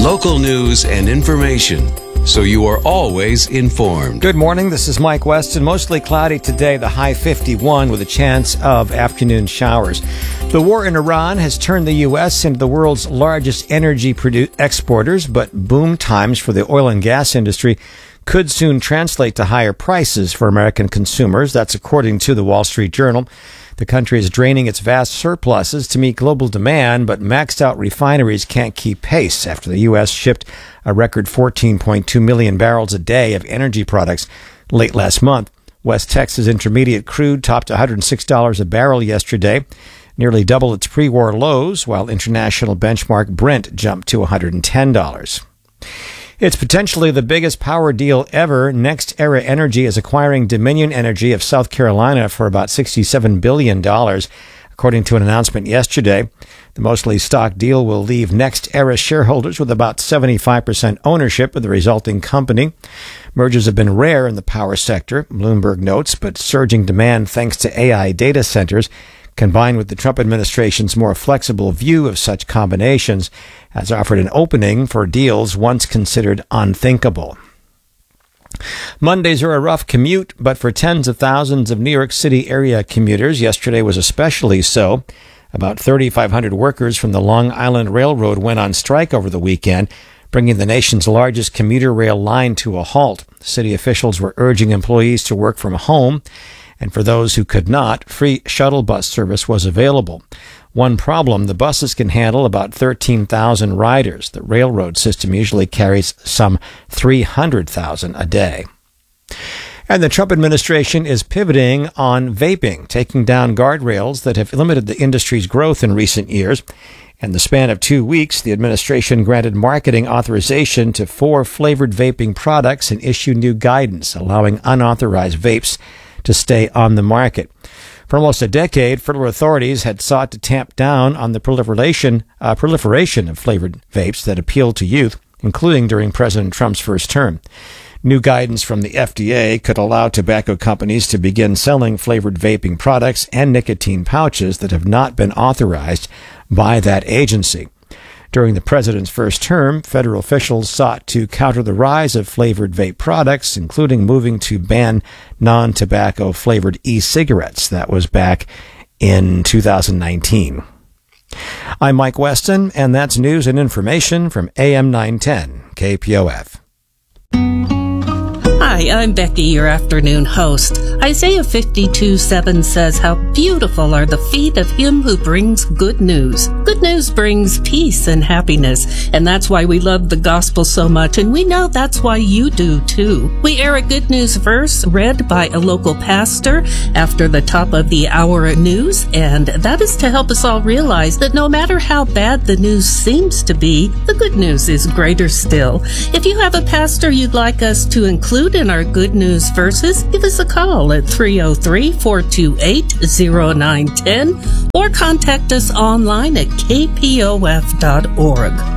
local news and information, so you are always informed. Good morning. This is Mike Weston. Mostly cloudy today, the high 51 with a chance of afternoon showers. The war in Iran has turned the U.S. into the world's largest energy exporters, but boom times for the oil and gas industry could soon translate to higher prices for American consumers. That's according to the Wall Street Journal. The country is draining its vast surpluses to meet global demand, but maxed out refineries can't keep pace after the U.S. shipped a record 14.2 million barrels a day of energy products late last month. West Texas Intermediate crude topped $106 a barrel yesterday, nearly double its pre-war lows, while international benchmark Brent jumped to $110. It's potentially the biggest power deal ever. NextEra Energy is acquiring Dominion Energy of South Carolina for about $67 billion, according to an announcement yesterday. The mostly stock deal will leave NextEra shareholders with about 75% ownership of the resulting company. Mergers have been rare in the power sector, Bloomberg notes, but surging demand thanks to AI data centers, combined with the Trump administration's more flexible view of such combinations, has offered an opening for deals once considered unthinkable. Mondays are a rough commute, but for tens of thousands of New York City area commuters, yesterday was especially so. About 3,500 workers from the Long Island Railroad went on strike over the weekend, bringing the nation's largest commuter rail line to a halt. City officials were urging employees to work from home, and for those who could not, free shuttle bus service was available. One problem, the buses can handle about 13,000 riders. The railroad system usually carries some 300,000 a day. And the Trump administration is pivoting on vaping, taking down guardrails that have limited the industry's growth in recent years. In the span of 2 weeks, the administration granted marketing authorization to 4 flavored vaping products and issued new guidance allowing unauthorized vapes to stay on the market. For almost a decade, federal authorities had sought to tamp down on the proliferation of flavored vapes that appeal to youth, including during President Trump's first term. New guidance from the FDA could allow tobacco companies to begin selling flavored vaping products and nicotine pouches that have not been authorized by that agency. During the president's first term, federal officials sought to counter the rise of flavored vape products, including moving to ban non-tobacco flavored e-cigarettes. That was back in 2019. I'm Mike Weston, and that's news and information from AM 910 KPOF. Hi, I'm Becky, your afternoon host. Isaiah 52:7 says, "How beautiful are the feet of him who brings good news." Good news brings peace and happiness, and that's why we love the gospel so much, and we know that's why you do too. We air a good news verse read by a local pastor after the top of the hour news, and that is to help us all realize that no matter how bad the news seems to be, the good news is greater still. If you have a pastor you'd like us to include in our good news verses, give us a call at 303-428-0910 or contact us online at kpof.org.